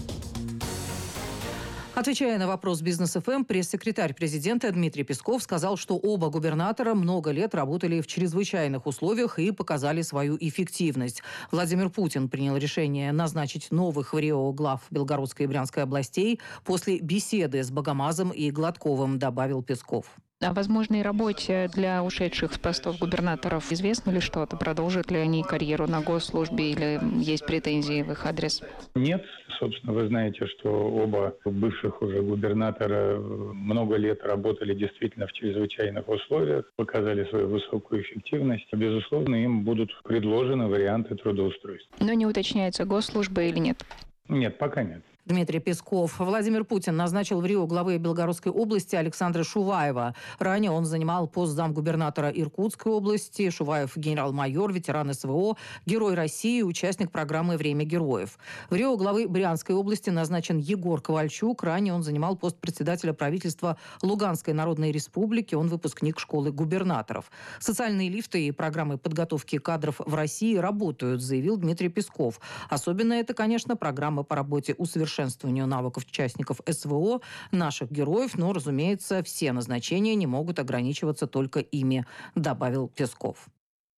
Отвечая на вопрос Бизнес ФМ, пресс-секретарь президента Дмитрий Песков сказал, что оба губернатора много лет работали в чрезвычайных условиях и показали свою эффективность. Владимир Путин принял решение назначить новых в Рио глав Белгородской и Брянской областей после беседы с Богомазом и Гладковым, добавил Песков. О возможной работе для ушедших с постов губернаторов известно ли что-то? Продолжат ли они карьеру на госслужбе или есть претензии в их адрес? Нет. Собственно, вы знаете, что оба бывших уже губернатора много лет работали действительно в чрезвычайных условиях, показали свою высокую эффективность. Безусловно, им будут предложены варианты трудоустройства. Но не уточняется госслужба или нет? Нет, пока нет. Дмитрий Песков. Владимир Путин назначил в Рио главы Белгородской области Александра Шуваева. Ранее он занимал пост замгубернатора Иркутской области. Шуваев – генерал-майор, ветеран СВО, герой России, участник программы «Время героев». В Рио главы Брянской области назначен Егор Ковальчук. Ранее он занимал пост председателя правительства Луганской Народной Республики. Он выпускник школы губернаторов. Социальные лифты и программы подготовки кадров в России работают, заявил Дмитрий Песков. Особенно это, конечно, программа по работе усовершенствованию навыков участников СВО, наших героев, но, разумеется, все назначения не могут ограничиваться только ими, добавил Песков.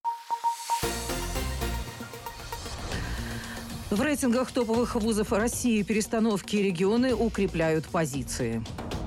В рейтингах топовых вузов России перестановки и регионы укрепляют позиции.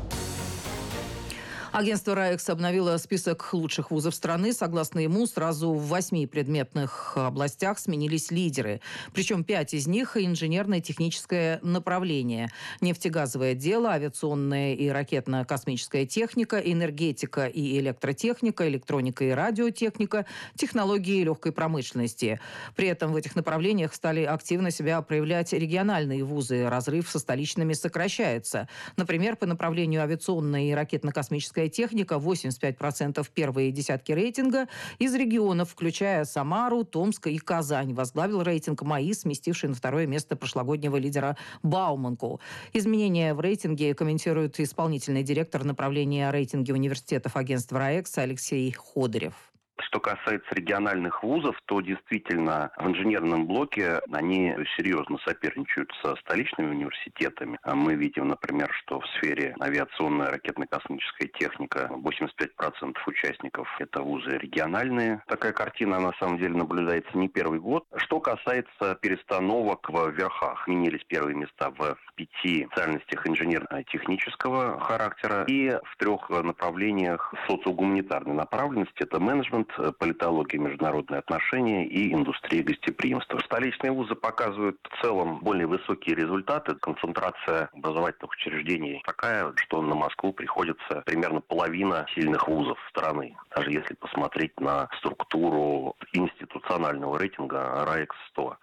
Агентство РАЭКС обновило список лучших вузов страны. Согласно ему, сразу в 8 предметных областях сменились лидеры. Причем 5 из них – инженерно-техническое направление. Нефтегазовое дело, авиационная и ракетно-космическая техника, энергетика и электротехника, электроника и радиотехника, технологии легкой промышленности. При этом в этих направлениях стали активно себя проявлять региональные вузы. Разрыв со столичными сокращается. Например, по направлению авиационная и ракетно-космическая техника 85% первые десятки рейтинга из регионов, включая Самару, Томск и Казань. Возглавил рейтинг МАИ, сместивший на второе место прошлогоднего лидера Бауманку. Изменения в рейтинге комментирует исполнительный директор направления рейтинги университетов агентства РАЭКС Алексей Ходырев. Что касается региональных вузов, то действительно в инженерном блоке они серьезно соперничают со столичными университетами. Мы видим, например, что в сфере авиационная ракетно-космическая техника 85% участников – это вузы региональные. Такая картина на самом деле наблюдается не первый год. Что касается перестановок в верхах, менялись первые места в 5 специальностях инженерно-технического характера и в 3 направлениях социогуманитарной направленности. Это менеджмент, политология, международные отношения и индустрия гостеприимства. Столичные вузы показывают в целом более высокие результаты. Концентрация образовательных учреждений такая, что на Москву приходится примерно половина сильных вузов страны. Даже если посмотреть на структуру институционального рейтинга РАЭКС 100.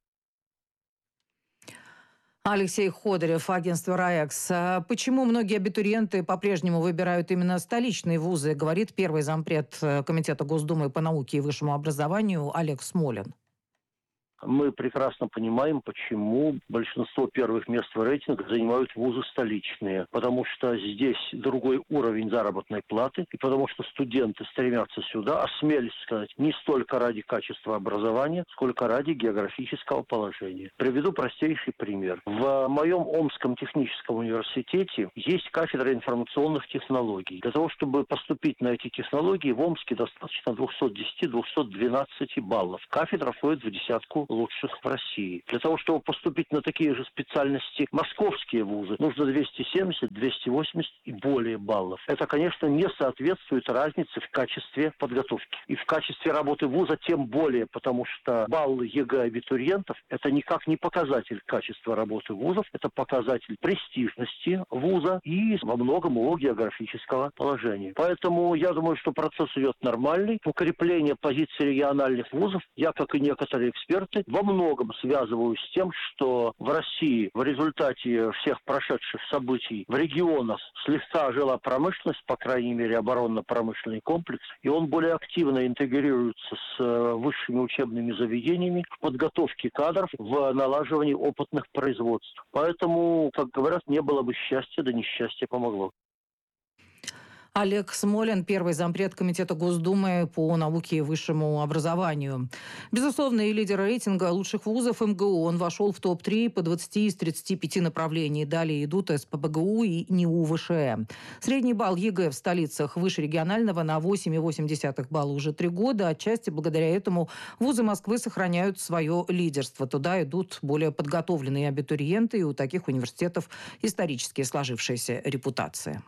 Алексей Ходырев, агентство РАЭКС. Почему многие абитуриенты по-прежнему выбирают именно столичные вузы, говорит первый зампред Комитета Госдумы по науке и высшему образованию Олег Смолин. Мы прекрасно понимаем, почему большинство первых мест в рейтинге занимают вузы столичные. Потому что здесь другой уровень заработной платы, и потому что студенты стремятся сюда, осмелюсь сказать, не столько ради качества образования, сколько ради географического положения. Приведу простейший пример. В моем Омском техническом университете есть кафедра информационных технологий. Для того, чтобы поступить на эти технологии, в Омске достаточно 210-212 баллов. Кафедра входит в десятку лучших в России. Для того, чтобы поступить на такие же специальности московские вузы, нужно 270, 280 и более баллов. Это, конечно, не соответствует разнице в качестве подготовки. И в качестве работы вуза тем более, потому что баллы ЕГЭ абитуриентов – это никак не показатель качества работы вузов, это показатель престижности вуза и во многом его географического положения. Поэтому я думаю, что процесс идет нормальный. Укрепление позиций региональных вузов, я, как и некоторые эксперты, во многом связываю с тем, что в России в результате всех прошедших событий в регионах слегка ожила промышленность, по крайней мере оборонно-промышленный комплекс, и он более активно интегрируется с высшими учебными заведениями в подготовке кадров, в налаживании опытных производств. Поэтому, как говорят, не было бы счастья, да несчастье помогло. Олег Смолин, первый зампред Комитета Госдумы по науке и высшему образованию. Безусловный лидер рейтинга лучших вузов МГУ. Он вошел в топ-3 по 20 из 35 направлений. Далее идут СПбГУ и НИУ ВШЭ. Средний балл ЕГЭ в столицах выше регионального на 8,8 балла уже 3 года. Отчасти благодаря этому вузы Москвы сохраняют свое лидерство. Туда идут более подготовленные абитуриенты, и у таких университетов исторически сложившаяся репутация.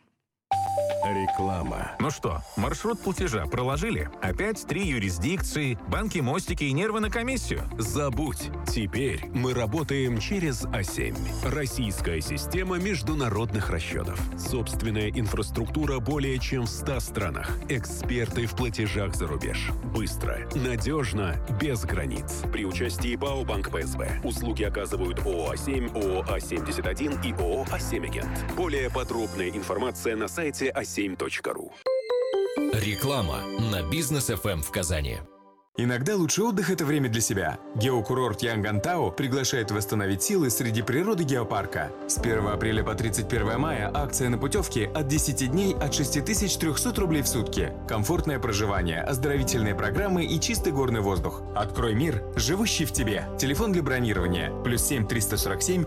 Реклама. Ну что, маршрут платежа проложили? Опять 3 юрисдикции, банки, мостики и нервы на комиссию? Забудь. Теперь мы работаем через А7. Российская система международных расчетов. Собственная инфраструктура более чем в 100 странах. Эксперты в платежах за рубеж. Быстро, надежно, без границ. При участии ПАО «Банк ПСБ». Услуги оказывают ООО А7, ООО А71 и ООО А7 Агент. Более подробная информация на сайте a7.ru. Реклама на Бизнес ФМ в Казани. Иногда лучший отдых – это время для себя. Геокурорт Янгантау приглашает восстановить силы среди природы геопарка. С 1 апреля по 31 мая акция на путевки от 10 дней от 6300 рублей в сутки. Комфортное проживание, оздоровительные программы и чистый горный воздух. Открой мир, живущий в тебе. Телефон для бронирования +7 347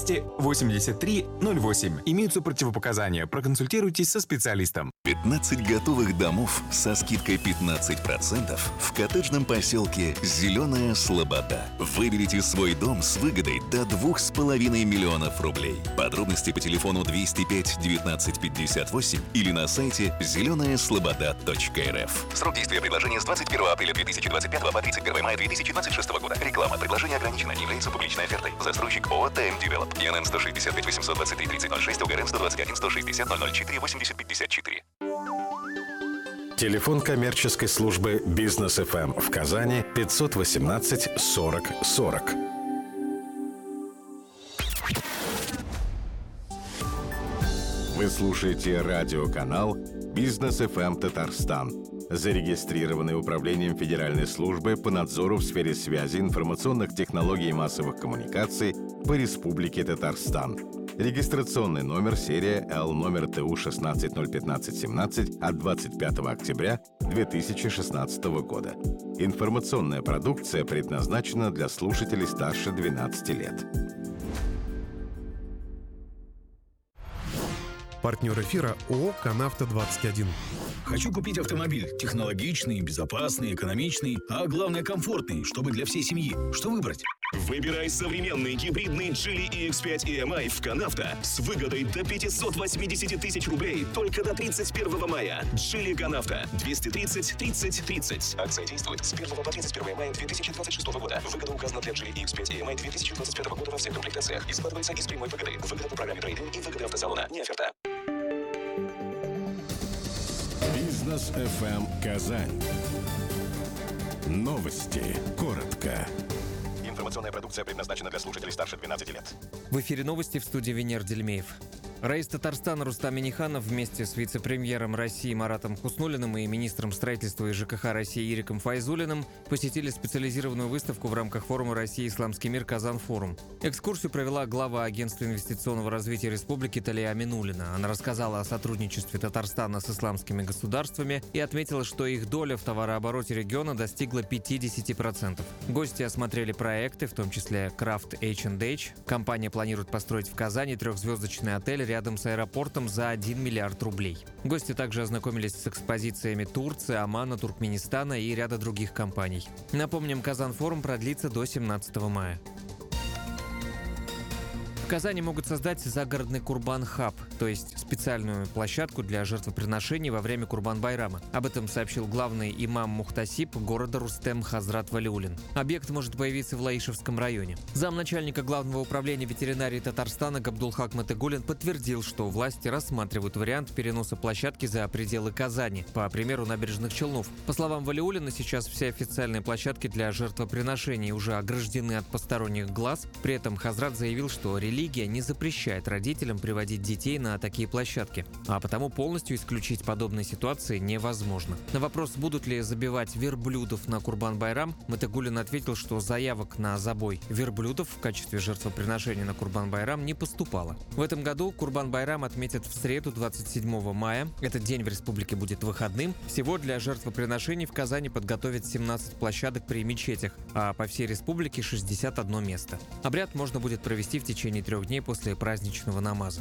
283 08. Имеются противопоказания. Проконсультируйтесь со специалистом. 15 готовых домов со скидкой 15% в коттеджном поселке «Зеленая Слобода». Выберите свой дом с выгодой до 2,5 миллионов рублей. Подробности по телефону 205 19 58 или на сайте зеленаяслобода.рф. Срок действия предложения с 21 апреля 2025 по 31 мая 2026 года. Реклама. Предложение ограничено. Не является публичной офертой. Застройщик ООО «ТМ Девелоп». ИНН 165 823 3006, УГРН 121 160 004 80 54. Телефон коммерческой службы «Бизнес ФМ» в Казани 518 40 40. Вы слушаете радиоканал «Бизнес ФМ Татарстан», зарегистрированный Управлением Федеральной службы по надзору в сфере связи, информационных технологий и массовых коммуникаций по Республике Татарстан. Регистрационный номер серия L номер ТУ 16011517 от 25 октября 2016 года. Информационная продукция предназначена для слушателей старше 12 лет. Партнер эфира ООО «Канавто-21». Хочу купить автомобиль. Технологичный, безопасный, экономичный, а главное комфортный, чтобы для всей семьи. Что выбрать? Выбирай современный гибридный Geely EX5 EMI в «Канавто» с выгодой до 580 тысяч рублей только до 31 мая. Geely «Канавто» 230 30 30. Акция действует с 1 по 31 мая 2026 года. Выгода указана для Geely EX5 EMI 2025 года во всех комплектациях. Изготавливается из прямой выгоды. Выгода по программе трейд-ин и выгода автосалона. Не оферта. Бизнес FM Казань. Новости. Коротко. Информационная продукция предназначена для слушателей старше 12 лет. В эфире новости, в студии Венер Дельмеев. Раис Татарстана Рустам Минниханов вместе с вице-премьером России Маратом Хуснуллиным и министром строительства и ЖКХ России Ириком Файзуллиным посетили специализированную выставку в рамках форума «Россия. Исламский мир. Казан-форум». Экскурсию провела глава Агентства инвестиционного развития республики Талия Аминуллина. Она рассказала о сотрудничестве Татарстана с исламскими государствами и отметила, что их доля в товарообороте региона достигла 50%. Гости осмотрели проекты, в том числе Craft H&H. Компания планирует построить в Казани 3-звездочный отель рядом с аэропортом за 1 миллиард рублей. Гости также ознакомились с экспозициями Турции, Омана, Туркменистана и ряда других компаний. Напомним, Казан-форум продлится до 17 мая. В Казани могут создать загородный Курбан-хаб, то есть специальную площадку для жертвоприношений во время Курбан-байрама. Об этом сообщил главный имам Мухтасиб города Рустем Хазрат Валиуллин. Объект может появиться в Лаишевском районе. Замначальника Главного управления ветеринарии Татарстана Габдулхак Матыгулин подтвердил, что власти рассматривают вариант переноса площадки за пределы Казани, по примеру набережных Челнов. По словам Валиуллина, сейчас все официальные площадки для жертвоприношений уже ограждены от посторонних глаз. При этом Хазрат заявил, что религия не запрещает родителям приводить детей на такие площадки, а потому полностью исключить подобные ситуации невозможно. На вопрос, будут ли забивать верблюдов на Курбан-байрам, Матыгуллин ответил, что заявок на забой верблюдов в качестве жертвоприношения на Курбан-байрам не поступало. В этом году Курбан-байрам отметят в среду, 27 мая. Этот день в республике будет выходным. Всего для жертвоприношений в Казани подготовят 17 площадок при мечетях, а по всей республике 61 место. Обряд можно будет провести в течение 3 дней после праздничного намаза.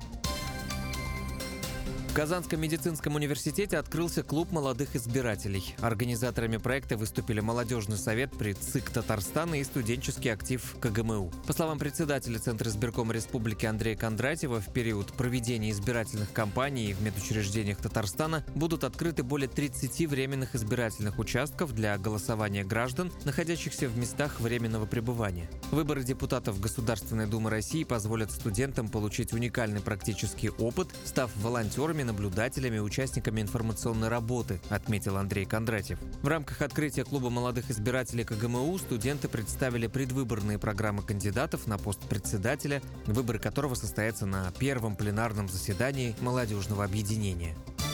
В Казанском медицинском университете открылся клуб молодых избирателей. Организаторами проекта выступили молодежный совет при ЦИК Татарстана и студенческий актив КГМУ. По словам председателя Центра избиркома республики Андрея Кондратьева, в период проведения избирательных кампаний в медучреждениях Татарстана будут открыты более 30 временных избирательных участков для голосования граждан, находящихся в местах временного пребывания. Выборы депутатов Государственной Думы России позволят студентам получить уникальный практический опыт, став волонтерами, наблюдателями, участниками информационной работы, отметил Андрей Кондратьев. В рамках открытия клуба молодых избирателей КГМУ студенты представили предвыборные программы кандидатов на пост председателя, выборы которого состоятся на первом пленарном заседании молодежного объединения.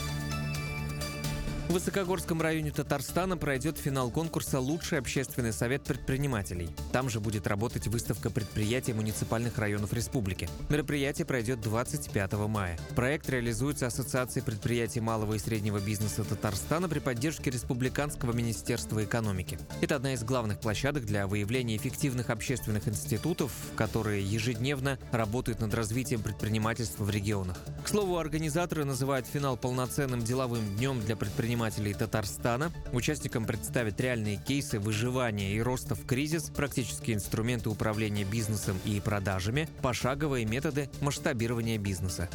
В Высокогорском районе Татарстана пройдет финал конкурса «Лучший общественный совет предпринимателей». Там же будет работать выставка предприятий муниципальных районов республики. Мероприятие пройдет 25 мая. Проект реализуется Ассоциацией предприятий малого и среднего бизнеса Татарстана при поддержке Республиканского министерства экономики. Это одна из главных площадок для выявления эффективных общественных институтов, которые ежедневно работают над развитием предпринимательства в регионах. К слову, организаторы называют финал полноценным деловым днем для предпринимателей Татарстана. Участникам представят реальные кейсы выживания и роста в кризис, практические инструменты управления бизнесом и продажами, пошаговые методы масштабирования бизнеса.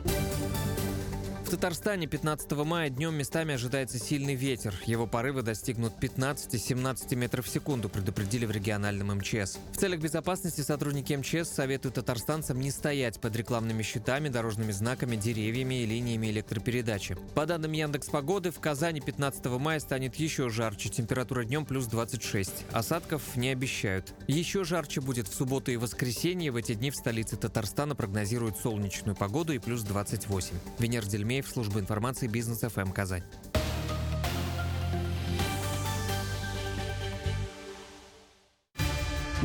В Татарстане 15 мая днем местами ожидается сильный ветер. Его порывы достигнут 15-17 метров в секунду, предупредили в региональном МЧС. В целях безопасности сотрудники МЧС советуют татарстанцам не стоять под рекламными щитами, дорожными знаками, деревьями и линиями электропередачи. По данным Яндекс.Погоды, в Казани 15 мая станет еще жарче. Температура днем плюс 26. Осадков не обещают. Еще жарче будет в субботу и воскресенье. В эти дни в столице Татарстана прогнозируют солнечную погоду и плюс 28. Венер Дельмеев, служба информации Бизнес FM Казань.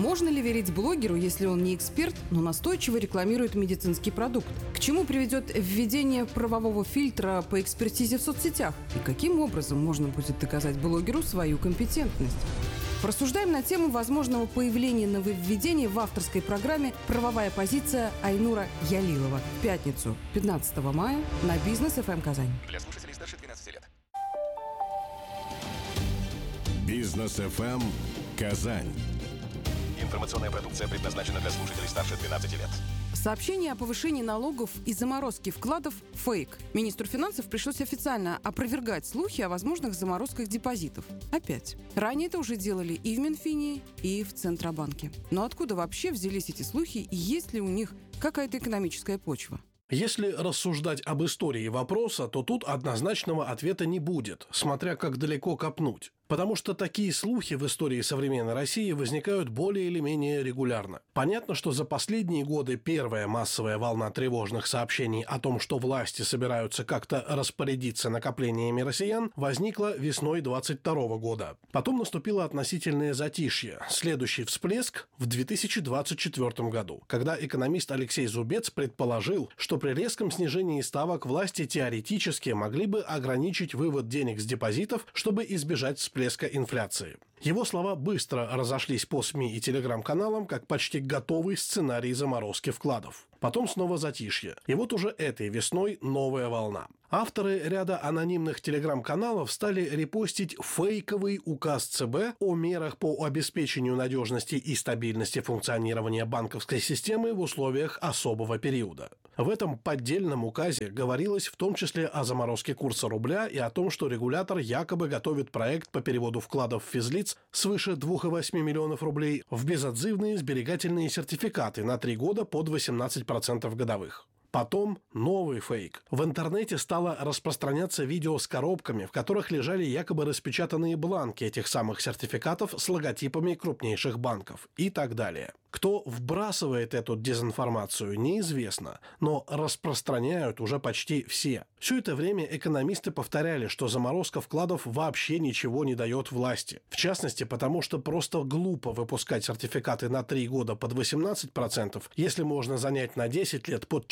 Можно ли верить блогеру, если он не эксперт, но настойчиво рекламирует медицинский продукт? К чему приведет введение правового фильтра по экспертизе в соцсетях? И каким образом можно будет доказать блогеру свою компетентность? Порассуждаем на тему возможного появления нововведений в авторской программе «Правовая позиция» Айнура Ялилова в пятницу, 15 мая на Бизнес ФМ Казань. Для слушателей старше 12 лет. Бизнес ФМ Казань. Информационная продукция предназначена для слушателей старше 12 лет. Сообщение о повышении налогов и заморозке вкладов – фейк. Министру финансов пришлось официально опровергать слухи о возможных заморозках депозитов. Опять. Ранее это уже делали и в Минфине, и в Центробанке. Но откуда вообще взялись эти слухи и есть ли у них какая-то экономическая почва? Если рассуждать об истории вопроса, то тут однозначного ответа не будет, смотря как далеко копнуть. Потому что такие слухи в истории современной России возникают более или менее регулярно. Понятно, что за последние годы первая массовая волна тревожных сообщений о том, что власти собираются как-то распорядиться накоплениями россиян, возникла весной 22 года. Потом наступило относительное затишье. Следующий всплеск в 2024 году, когда экономист Алексей Зубец предположил, что при резком снижении ставок власти теоретически могли бы ограничить вывод денег с депозитов, чтобы избежать всплеска инфляции. Его слова быстро разошлись по СМИ и телеграм-каналам, как почти готовый сценарий заморозки вкладов. Потом снова затишье. И вот уже этой весной новая волна. Авторы ряда анонимных телеграм-каналов стали репостить фейковый указ ЦБ о мерах по обеспечению надежности и стабильности функционирования банковской системы в условиях особого периода. В этом поддельном указе говорилось в том числе о заморозке курса рубля и о том, что регулятор якобы готовит проект по переводу вкладов физлиц свыше 2,8 миллионов рублей в безотзывные сберегательные сертификаты на 3 года под 18% годовых. Потом новый фейк. В интернете стало распространяться видео с коробками, в которых лежали якобы распечатанные бланки этих самых сертификатов с логотипами крупнейших банков и так далее. Кто вбрасывает эту дезинформацию, неизвестно, но распространяют уже почти все. Все это время экономисты повторяли, что заморозка вкладов вообще ничего не дает власти. В частности, потому что просто глупо выпускать сертификаты на 3 года под 18%, если можно занять на 10 лет под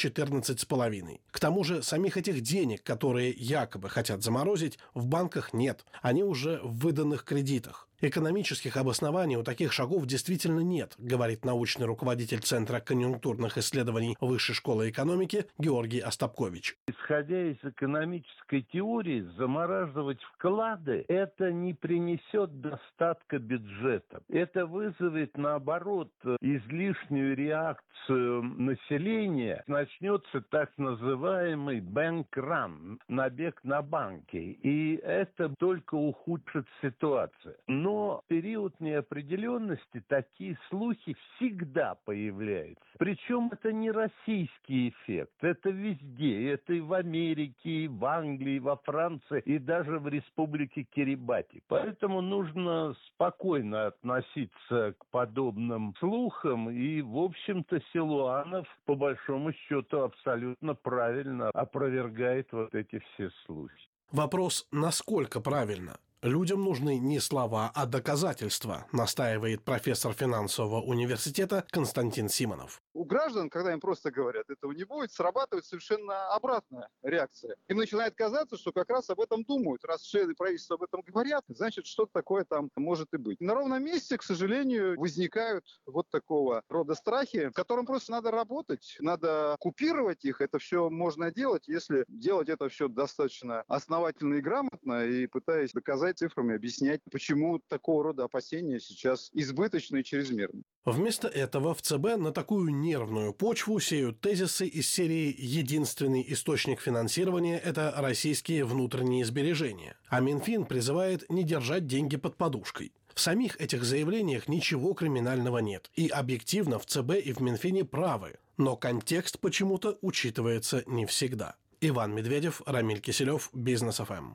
14,5%. К тому же самих этих денег, которые якобы хотят заморозить, в банках нет. Они уже в выданных кредитах. Экономических обоснований у таких шагов действительно нет, говорит научный руководитель Центра конъюнктурных исследований Высшей школы экономики Георгий Остапкович. Исходя из экономической теории, замораживать вклады – это не принесет достатка бюджета. Это вызовет, наоборот, излишнюю реакцию населения. Начнется так называемый bank-run, набег на банки. И это только ухудшит ситуацию. Но в период неопределенности такие слухи всегда появляются. Причем это не российский эффект. Это везде. Это и в Америке, и в Англии, и во Франции, и даже в республике Кирибати. Поэтому нужно спокойно относиться к подобным слухам. И, в общем-то, Силуанов, по большому счету, абсолютно правильно опровергает вот эти все слухи. Вопрос, насколько правильно? Людям нужны не слова, а доказательства, настаивает профессор финансового университета Константин Симонов. У граждан, когда им просто говорят, этого не будет, срабатывает совершенно обратная реакция. Им начинает казаться, что как раз об этом думают. Раз члены правительства об этом говорят, значит, что-то такое там может и быть. На ровном месте, к сожалению, возникают вот такого рода страхи, с которым просто надо работать, надо купировать их. Это все можно делать, если делать это все достаточно основательно и грамотно, и пытаясь доказать цифрами, объяснять, почему такого рода опасения сейчас избыточны и чрезмерны. Вместо этого в ЦБ на такую нервную почву сеют тезисы из серии «Единственный источник финансирования – это российские внутренние сбережения», а Минфин призывает не держать деньги под подушкой. В самих этих заявлениях ничего криминального нет, и объективно в ЦБ и в Минфине правы, но контекст почему-то учитывается не всегда. Иван Медведев, Рамиль Киселев, Бизнес ФМ.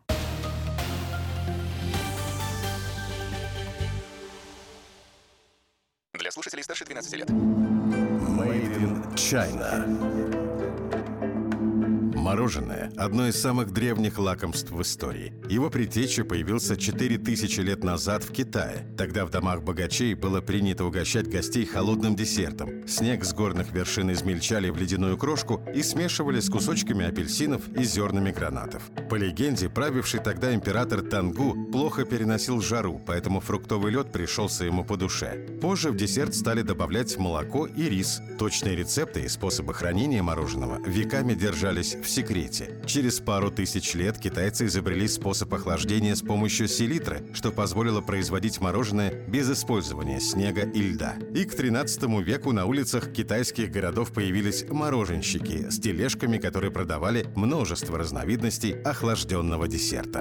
Для слушателей старше 12 лет. Made in China. Мороженое – одно из самых древних лакомств в истории. Его предтеча появился 4000 лет назад в Китае. Тогда в домах богачей было принято угощать гостей холодным десертом. Снег с горных вершин измельчали в ледяную крошку и смешивали с кусочками апельсинов и зернами гранатов. По легенде, правивший тогда император Тангу плохо переносил жару, поэтому фруктовый лед пришелся ему по душе. Позже в десерт стали добавлять молоко и рис. Точные рецепты и способы хранения мороженого веками держались в секрете. Через пару тысяч лет китайцы изобрели способ охлаждения с помощью селитры, что позволило производить мороженое без использования снега и льда. И к 13 веку на улицах китайских городов появились мороженщики с тележками, которые продавали множество разновидностей охлажденного десерта.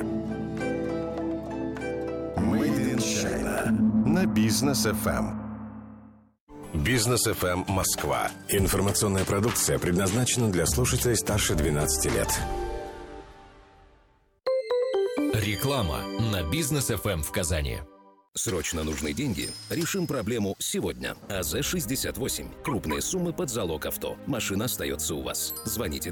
Made in China на Бизнес FM. Бизнес FM Москва. Информационная продукция предназначена для слушателей старше 12 лет. Реклама на Бизнес FM в Казани. Срочно нужны деньги? Решим проблему сегодня. АЗ-68. Крупные суммы под залог авто. Машина остается у вас. Звоните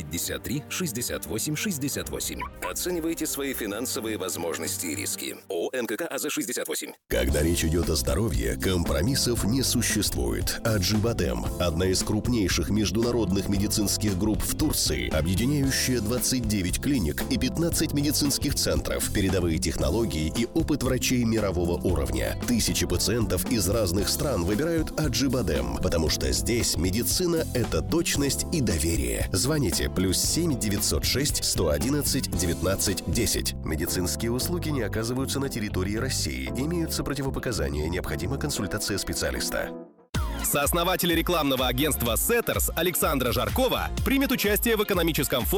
253-68-68. Оценивайте свои финансовые возможности и риски. ООО МКК АЗ-68. Когда речь идет о здоровье, компромиссов не существует. Аджибадем – одна из крупнейших международных медицинских групп в Турции, объединяющая 29 клиник и 15 медицинских центров, передовые технологии и опыт врачей мирового уровня. Тысячи пациентов из разных стран выбирают Аджибадем, потому что здесь медицина – это точность и доверие. Звоните +7 906 111 19 10. Медицинские услуги не оказываются на территории России. Имеются противопоказания. Необходима консультация специалиста. Сооснователь рекламного агентства «Сеттерс» Александра Жаркова примет участие в экономическом форуме